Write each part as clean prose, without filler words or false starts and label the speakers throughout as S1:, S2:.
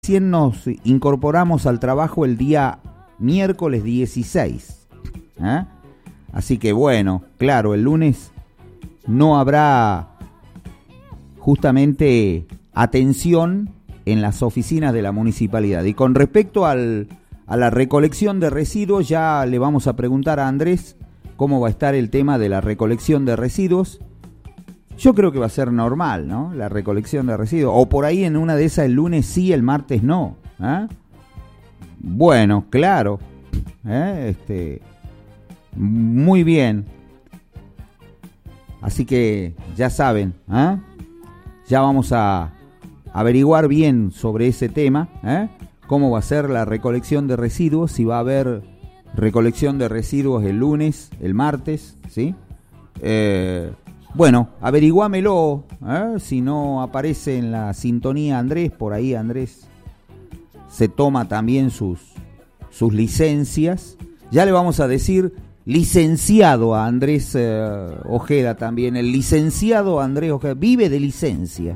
S1: Recién nos incorporamos al trabajo el día miércoles 16. Así que bueno, claro, el lunes no habrá justamente atención en las oficinas de la municipalidad. Y con respecto a la recolección de residuos, ya le vamos a preguntar a Andrés cómo va a estar el tema de la recolección de residuos. Yo creo que va a ser normal, ¿no? La recolección de residuos. O por ahí en una de esas el lunes sí, el martes no. Bueno, claro. Muy bien. Así que ya saben, ya vamos a averiguar bien sobre ese tema, cómo va a ser la recolección de residuos, si va a haber recolección de residuos el lunes, el martes, ¿sí? Bueno, averiguámelo, si no aparece en la sintonía Andrés, por ahí Andrés se toma también sus licencias. Ya le vamos a decir licenciado a Andrés Ojeda también, el licenciado Andrés Ojeda, vive de licencia.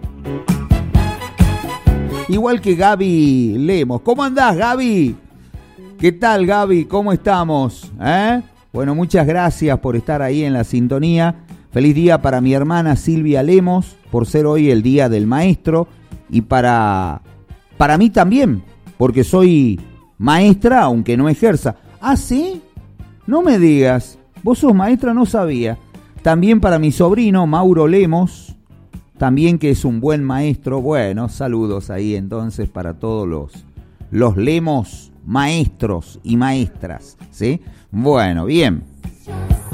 S1: Igual que Gaby Lemos. ¿Cómo andás, Gaby? ¿Qué tal, Gaby? ¿Cómo estamos? Bueno, muchas gracias por estar ahí en la sintonía. Feliz día para mi hermana Silvia Lemos, por ser hoy el Día del Maestro, y para mí también, porque soy maestra, aunque no ejerza. ¿Ah, sí? No me digas, vos sos maestra, no sabía. También para mi sobrino Mauro Lemos, también que es un buen maestro. Bueno, saludos ahí entonces para todos los Lemos maestros y maestras, ¿sí? Bueno, bien.